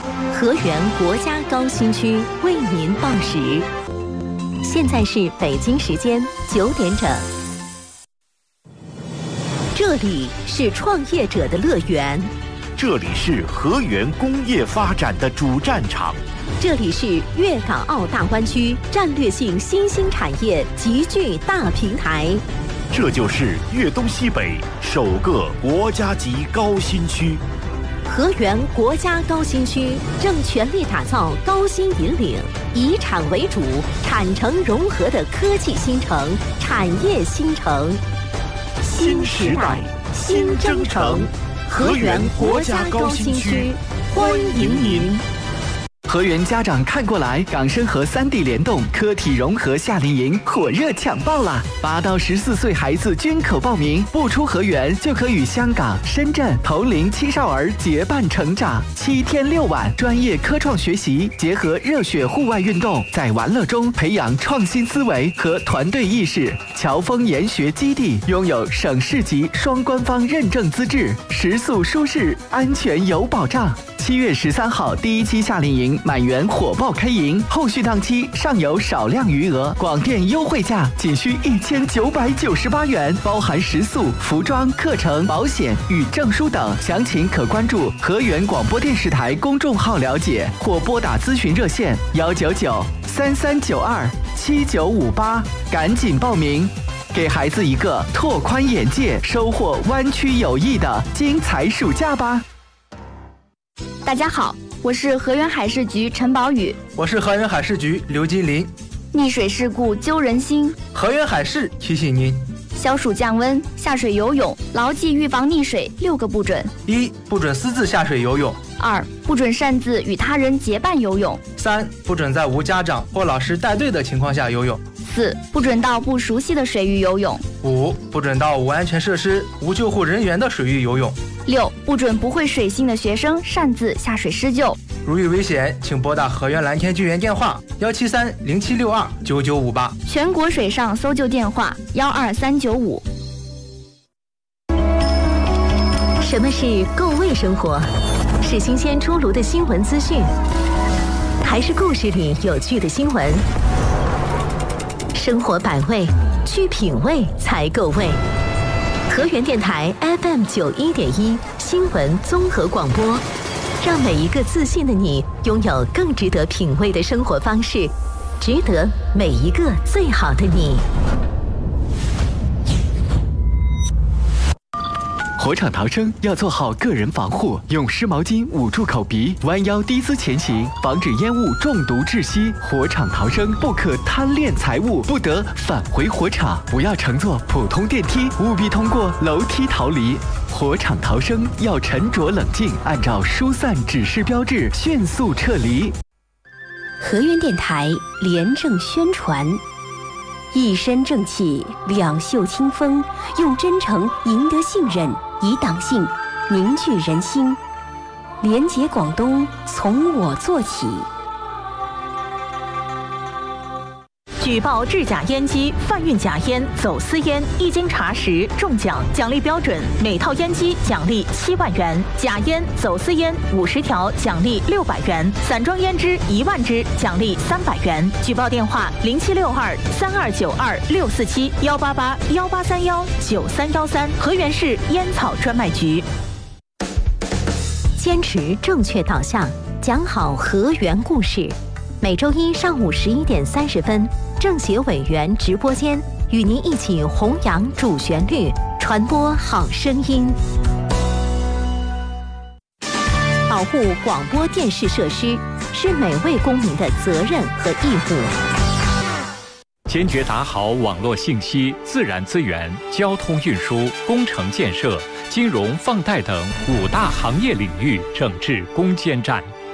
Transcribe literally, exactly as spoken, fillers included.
河源国家高新区为您报时，现在是北京时间九点整。这里是创业者的乐园， 这里是河源工业发展的主战场， 这里是粤港澳大湾区战略性新兴产业集聚大平台， 这就是粤东西北首个国家级高新区。 河源国家高新区正全力打造高新引领、以产为主、产城融合的科技新城、产业新城。 新时代，新征程，河源国家高新区，欢迎您。 河源家长看过来，港深河三地联动科体融合夏令营火热抢报啦！八到十四岁孩子均可报名，不出河源就可与香港、深圳同龄青少儿结伴成长。七天六晚，专业科创学习，结合热血户外运动，在玩乐中培养创新思维和团队意识。侨丰研学基地拥有省市级双官方认证资质，食宿舒适，安全有保障。七月十三号第一期夏令营满员火爆开营，后续档期尚有少量余额，广电优惠价仅需一千九百九十八元，包含食宿、服装、课程、保险与证书等。详情可关注河源广播电视台公众号了解，或拨打咨询热线幺九九三三九二七九五八，赶紧报名，给孩子一个拓宽眼界、收获湾区友谊的精彩暑假吧。 大家好，我是河源海事局陈宝宇， 我是河源海事局刘金林。 溺水事故揪人心， 河源海事提醒您： 消暑降温，下水游泳，牢记预防溺水六个不准： 一、不准私自下水游泳； 二、不准擅自与他人结伴游泳； 三、不准在无家长或老师带队的情况下游泳； 四、不准到不熟悉的水域游泳； 五、不准到无安全设施、无救护人员的水域游泳； 六、不准不会水性的学生擅自下水施救。 如遇危险，请拨打河源蓝天救援电话幺七三零七六二九九五八， 全国水上搜救电话幺二三九五。 什么是够味生活？是新鲜出炉的新闻资讯，还是故事里有趣的新闻？生活百味，去品味才够味。河源电台 F M 九一点一新闻综合广播，让每一个自信的你拥有更值得品味的生活方式，值得每一个最好的你。 火场逃生要做好个人防护，用湿毛巾捂住口鼻，弯腰低姿前行，防止烟雾中毒窒息。火场逃生不可贪恋财物，不得返回火场，不要乘坐普通电梯，务必通过楼梯逃离。火场逃生要沉着冷静，按照疏散指示标志迅速撤离。 河源电台廉政宣传。一身正气，两袖清风，用真诚赢得信任，以党性凝聚人心，廉洁广东，从我做起。举报制假烟机、贩运假烟、走私烟，一经查实中奖，奖励标准：每套烟机奖励七万元；假烟、走私烟五十条奖励六百元；散装烟支一万支奖励三百元。举报电话：零七六二三二九二六四七幺八八幺八三幺九三幺三，河源市烟草专卖局。坚持正确导向，讲好河源故事。每周一上午十一点三十分，政协委员直播间与您一起弘扬主旋律，传播好声音。保护广播电视设施是每位公民的责任和义务。 坚决打好网络信息、自然资源、交通运输、工程建设、金融放贷等五大行业领域整治攻坚战。